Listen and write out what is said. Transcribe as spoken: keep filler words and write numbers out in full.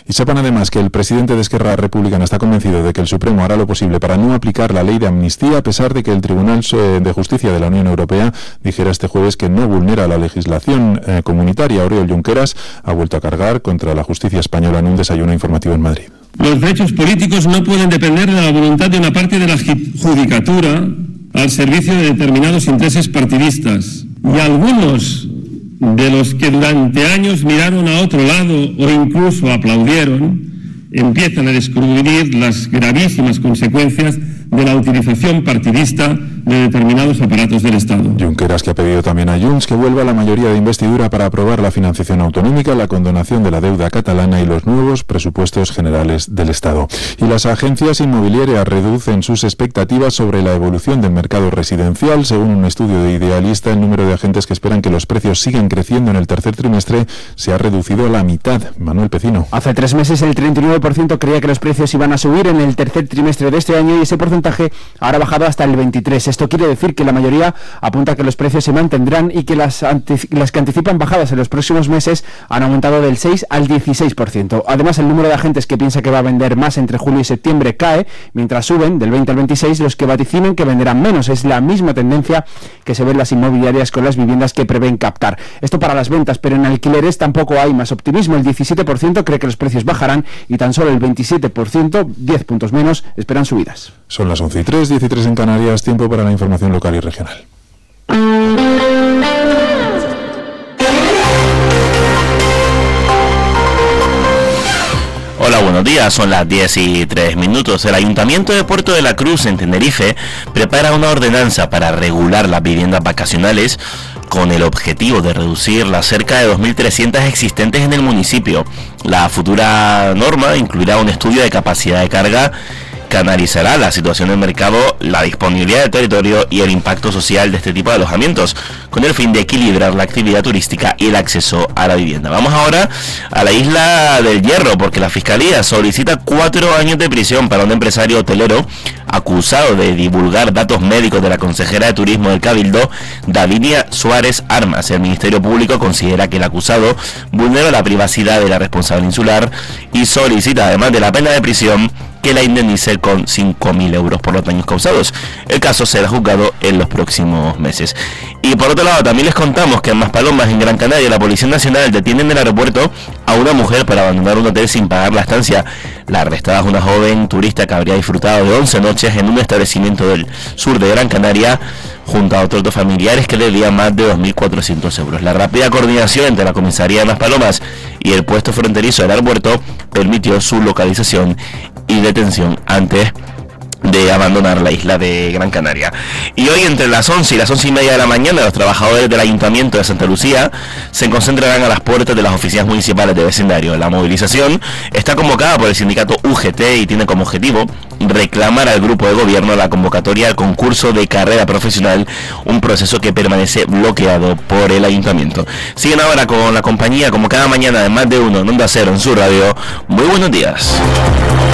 Y sepan además que el presidente de Esquerra Republicana está convencido de que el Supremo hará lo posible para no aplicar la ley de amnistía, a pesar de que el Tribunal de Justicia de la Unión Europea dijera este jueves que no vulnera la legislación eh, comunitaria. Oriol Junqueras ha vuelto a cargar contra la justicia española en un desayuno informativo en Madrid. Los derechos políticos no pueden depender de la voluntad de una parte de la judicatura al servicio de determinados intereses partidistas. Y algunos de los que durante años miraron a otro lado o incluso aplaudieron, empiezan a descubrir las gravísimas consecuencias de la utilización partidista de determinados aparatos del Estado. Junqueras, que ha pedido también a Junts que vuelva a la mayoría de investidura para aprobar la financiación autonómica, la condonación de la deuda catalana y los nuevos presupuestos generales del Estado. Y las agencias inmobiliarias reducen sus expectativas sobre la evolución del mercado residencial. Según un estudio de Idealista, el número de agentes que esperan que los precios sigan creciendo en el tercer trimestre se ha reducido a la mitad. Manuel Pecino. Hace tres meses el treinta y nueve por ciento creía que los precios iban a subir en el tercer trimestre de este año y ese porcentaje ahora ha bajado hasta el veintitrés por ciento. Esto quiere decir que la mayoría apunta a que los precios se mantendrán y que las, anti- las que anticipan bajadas en los próximos meses han aumentado del seis al dieciséis por ciento. Además, el número de agentes que piensa que va a vender más entre julio y septiembre cae, mientras suben del veinte al veintiséis los que vaticinan que venderán menos. Es la misma tendencia que se ve en las inmobiliarias con las viviendas que prevén captar. Esto para las ventas, pero en alquileres tampoco hay más optimismo. El diecisiete por ciento cree que los precios bajarán y tan solo el veintisiete por ciento, diez puntos menos, esperan subidas. Son las once y tres, diecitrés en Canarias, tiempo para la información local y regional. Hola, buenos días, son las diez y tres minutos. El Ayuntamiento de Puerto de la Cruz, en Tenerife, prepara una ordenanza para regular las viviendas vacacionales con el objetivo de reducir las cerca de dos mil trescientas existentes en el municipio. La futura norma incluirá un estudio de capacidad de carga que analizará la situación del mercado, la disponibilidad del territorio y el impacto social de este tipo de alojamientos, con el fin de equilibrar la actividad turística y el acceso a la vivienda. Vamos ahora a la Isla del Hierro, porque la Fiscalía solicita cuatro años de prisión para un empresario hotelero acusado de divulgar datos médicos de la consejera de Turismo del Cabildo, Davinia Suárez Armas. El Ministerio Público considera que el acusado vulneró la privacidad de la responsable insular y solicita, además de la pena de prisión, que la indemnice con cinco mil euros por los daños causados. El caso será juzgado en los próximos meses. Y por otro lado, también les contamos que en Maspalomas, en Gran Canaria, la Policía Nacional detiene en el aeropuerto a una mujer para abandonar un hotel sin pagar la estancia. La arrestada es una joven turista que habría disfrutado de once noches en un establecimiento del sur de Gran Canaria, junto a otros dos familiares que le debían más de dos mil cuatrocientos euros. La rápida coordinación entre la comisaría de Maspalomas y el puesto fronterizo del aeropuerto permitió su localización y detención antes de abandonar la isla de Gran Canaria. Y hoy, entre las once y las once y media de la mañana, los trabajadores del Ayuntamiento de Santa Lucía se concentrarán a las puertas de las oficinas municipales de vecindario. La movilización está convocada por el sindicato U G T y tiene como objetivo reclamar al grupo de gobierno la convocatoria al concurso de carrera profesional, un proceso que permanece bloqueado por el Ayuntamiento. Siguen ahora con la compañía, como cada mañana, de Más de Uno en Onda Cero, en su radio. Muy buenos días.